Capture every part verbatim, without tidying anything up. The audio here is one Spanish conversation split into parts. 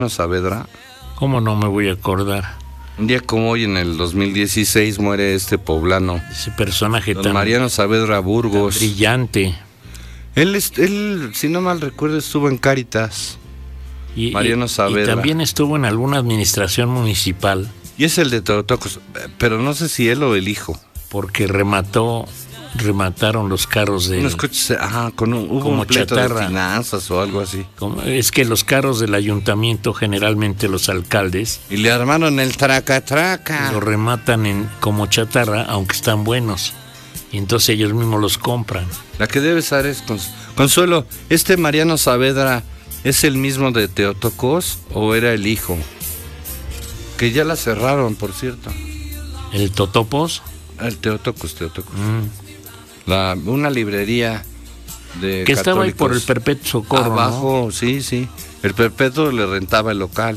Saavedra. ¿Cómo no me voy a acordar? Un día como hoy, en el dos mil dieciséis, muere este poblano. Ese personaje Don tan, Mariano Saavedra Burgos. tan brillante. Él, él, si no mal recuerdo, estuvo en Cáritas. Y, Mariano y, Saavedra. y también estuvo en alguna administración municipal. Y es el de Teotocos, pero no sé si él o el hijo. Porque remató, remataron los carros de... Unos coches, ajá, con un, hubo como un pleito chatarra. de finanzas o algo así. Como, es que los carros del ayuntamiento, generalmente los alcaldes, Y le armaron el traca traca. los rematan en, como chatarra, aunque están buenos. Y entonces ellos mismos los compran. La que debe ser es Cons- Consuelo. ¿Este Mariano Saavedra es el mismo de Teotocos o era el hijo? Que ya la cerraron, por cierto. ¿El Totopos? El Teotocos, Teotocos. Mm. La, una librería de Que estaba ahí católicos. por el Perpetuo Socorro, Abajo, sí, sí. El Perpetuo le rentaba el local.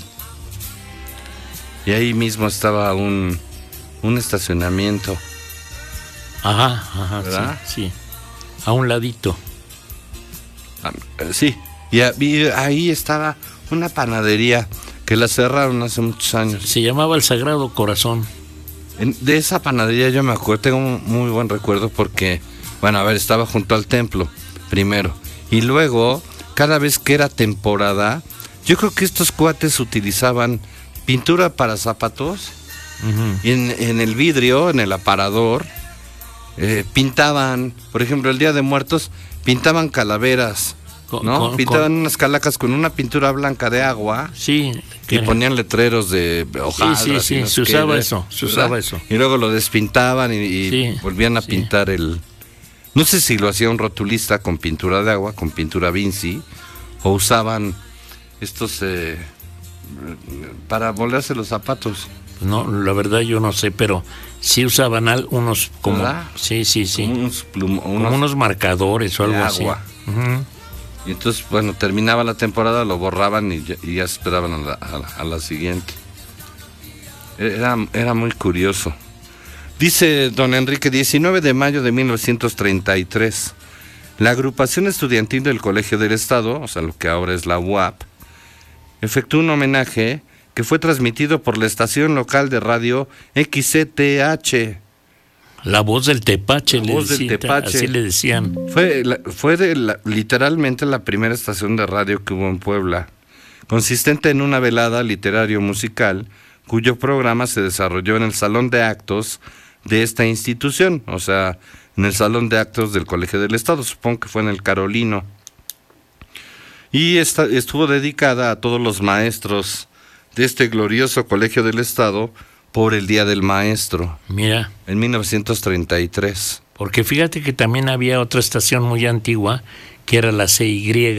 Y ahí mismo estaba un, un estacionamiento. ¿no? Ajá, ajá, ¿Verdad? sí, sí. A un ladito. Ah, eh, Sí. Y, a- y ahí estaba una panadería que la cerraron hace muchos años. Se llamaba El Sagrado Corazón. En- de esa panadería yo me acuerdo, tengo un muy buen recuerdo porque, bueno, a ver, estaba junto al templo, primero. Y luego, cada vez que era temporada, yo creo que estos cuates utilizaban pintura para zapatos. Ujú. Y en, en el vidrio, en el aparador, eh, pintaban, por ejemplo, el Día de Muertos, pintaban calaveras, Con- ¿no? con- pintaban con- unas calacas con una pintura blanca de agua. Sí, Y ponían letreros de hojaldras. sí, sí, y no sé se qué, usaba ¿verdad? eso, se usaba eso. Y luego lo despintaban y, y Sí, volvían a sí. pintar el... No sé si lo hacía un rotulista con pintura de agua, con pintura Vinci, o usaban estos eh, para molerse los zapatos. No, la verdad yo no sé, pero sí usaban al- unos como... ¿Verdad? Sí, sí, sí. Como unos, plum- Como unos- unos marcadores o de algo agua. así. Ujú. Y entonces, bueno, terminaba la temporada, lo borraban y ya, y ya esperaban a la, a la- a la siguiente. Era, era muy curioso. Dice don Enrique, diecinueve de mayo de mil novecientos treinta y tres, la agrupación estudiantil del Colegio del Estado, o sea, lo que ahora es la U A P, efectuó un homenaje que fue transmitido por la estación local de radio X C T H. La voz del tepache, La le voz del decían, tepache. así le decían. Fue, la- fue de la- literalmente la primera estación de radio que hubo en Puebla, consistente en una velada literario-musical, cuyo programa se desarrolló en el salón de actos de esta institución, o sea, en el salón de actos del Colegio del Estado, supongo que fue en el Carolino. Y esta, estuvo dedicada a todos los maestros de este glorioso Colegio del Estado por el Día del Maestro, Mira, en mil novecientos treinta y tres. porque fíjate que también había otra estación muy antigua, que era la C Y.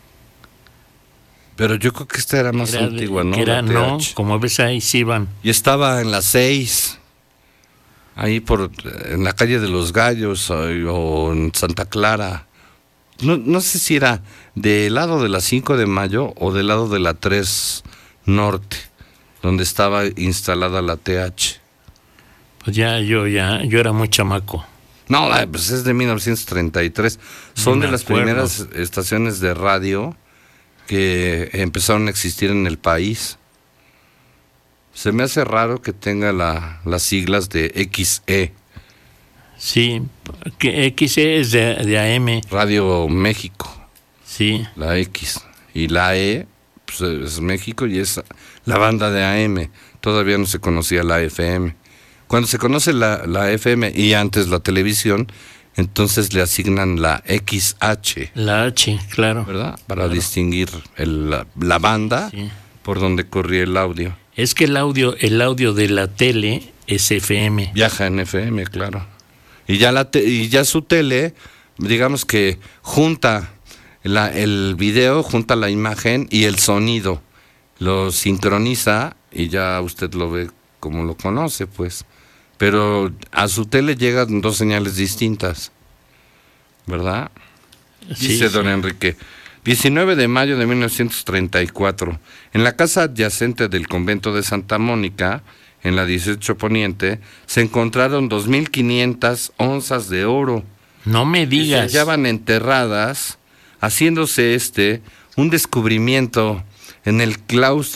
Pero yo creo que esta era más Era de- antigua, ¿no? que era, La no, T H. como ves ahí sí iban. Y estaba en las seis, ahí por, en la calle de los Gallos, ahí, o en Santa Clara. No, no sé si era del lado de la cinco de mayo o del lado de la tres Norte, donde estaba instalada la T H. Pues ya yo ya yo era muy chamaco. No, eh, pues es de mil novecientos treinta y tres. Son Me de las acuerdo. primeras estaciones de radio que empezaron a existir en el país. Se me hace raro que tenga la, las siglas de X E, Sí, que X E es de, de A M. Radio México, Sí, la X. Y la E, pues es México y es la banda de A M. Todavía no se conocía la F M. Cuando se conoce la, la F M y antes la televisión, entonces le asignan la X H, la H, claro. ¿verdad? Para Claro. distinguir el- la, la banda Sí. por donde corría el audio. Es que el audio, el audio de la tele es F M. Viaja en F M, claro. Y ya la te- y ya su tele, digamos que junta la, el video, junta la imagen y el sonido, lo sincroniza y ya usted lo ve como lo conoce, pues. Pero a su tele llegan dos señales distintas, ¿verdad? Sí, Dice sí. don Enrique, diecinueve de mayo de mil novecientos treinta y cuatro, en la casa adyacente del convento de Santa Mónica, en la dieciocho Poniente, se encontraron dos mil quinientas onzas de oro No me que se digas. hallaban enterradas, haciéndose este un descubrimiento en el claustro